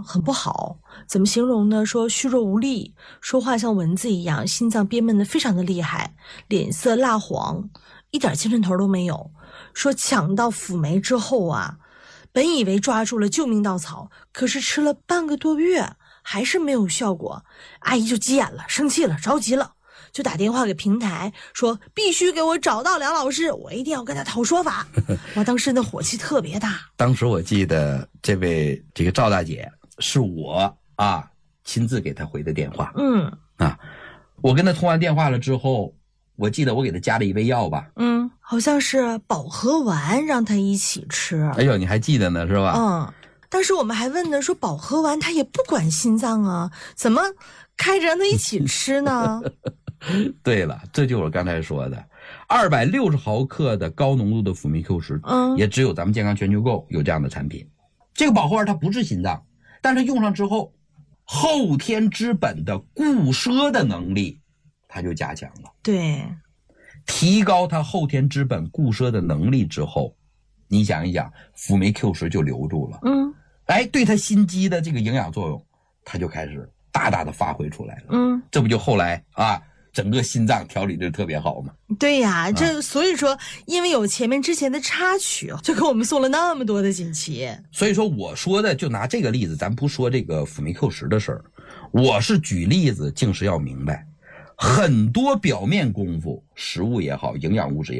很不好，怎么形容呢？说虚弱无力，说话像蚊子一样，心脏憋闷得非常的厉害，脸色蜡黄，一点精神头都没有。说抢到辅酶之后啊，本以为抓住了救命稻草，可是吃了半个多月还是没有效果，阿姨就急眼了，生气了，着急了，就打电话给平台说必须给我找到梁老师，我一定要跟他讨说法。我当时那火气特别大。 当时我记得这个赵大姐是我亲自给她回的电话。我跟她通完电话了之后，我记得我给她加了一味药吧。 好像是保和丸让她一起吃。 哎呦，你还记得呢是吧？ 但是我们还问呢，说保和丸它也不管心脏啊，怎么开着让它一起吃呢？ 对了，这就是我刚才说的260毫克的高浓度的辅酶 Q10，也只有咱们健康全球购有这样的产品。这个保和丸它不是心脏，但是用上之后，后天之本的固摄的能力它就加强了。 对， 提高它后天之本固摄的能力之后，你想一想，辅酶 Q10就留住了。对它心肌的这个营养作用，它就开始大大的发挥出来了。这不就后来整个心脏调理的特别好吗？ 对呀，所以说，因为有前面之前的插曲，就给我们送了那么多的锦旗。 所以说，我说的就拿这个例子，咱不说这个辅酶 Q10的事儿，我是举例子，竟是要明白，很多表面功夫，食物也好，营养物质也好。